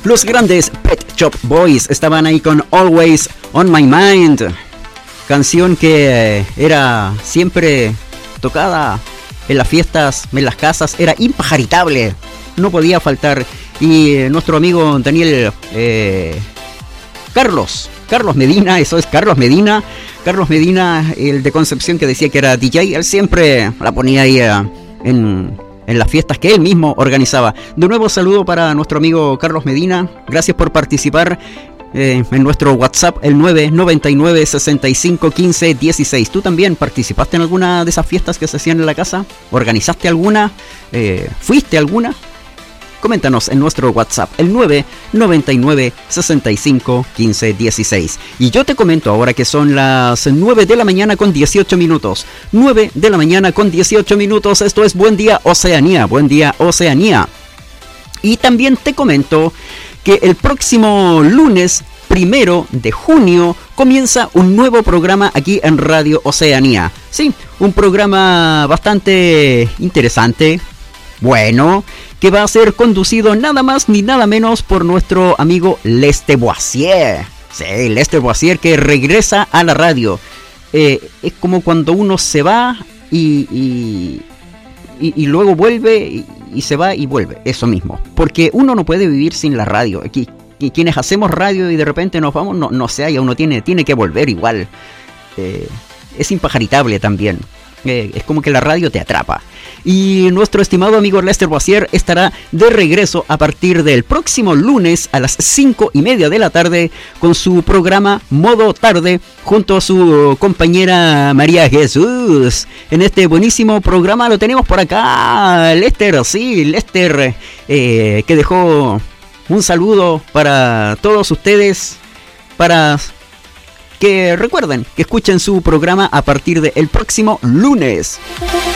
Los grandes Pet Shop Boys estaban ahí con Always on My Mind, canción que era siempre tocada en las fiestas, en las casas, era impajaritable, no podía faltar. Y nuestro amigo Daniel Carlos Medina, eso es Carlos Medina, el de Concepción, que decía que era DJ, él siempre la ponía ahí en las fiestas que él mismo organizaba. De nuevo, saludo para nuestro amigo Carlos Medina, gracias por participar en nuestro WhatsApp, el 999 65 15 16. ¿Tú también participaste en alguna de esas fiestas que se hacían en la casa? ¿Organizaste alguna? ¿Fuiste a alguna? Coméntanos en nuestro WhatsApp, el 999 65 15 16. Y yo te comento ahora que son las 9 de la mañana con 18 minutos. 9 de la mañana con 18 minutos. Esto es Buen Día Oceanía. Buen Día Oceanía. Y también te comento que el próximo lunes 1 de junio comienza un nuevo programa aquí en Radio Oceanía. Sí, un programa bastante interesante, bueno, que va a ser conducido nada más ni nada menos por nuestro amigo Lester Boissier. Sí, Lester Boissier, que regresa a la radio. Es como cuando uno se va y luego vuelve y se va y vuelve. Eso mismo. Porque uno no puede vivir sin la radio. Aquí, quienes hacemos radio y de repente nos vamos, no se halla. Uno tiene que volver igual. Es impajaritable también. Es como que la radio te atrapa. Y nuestro estimado amigo Lester Boissier estará de regreso a partir del próximo lunes a las 5:30 de la tarde con su programa Modo Tarde junto a su compañera María Jesús. En este buenísimo programa lo tenemos por acá, Lester, sí, Lester, que dejó un saludo para todos ustedes, para que recuerden que escuchen su programa a partir del próximo lunes.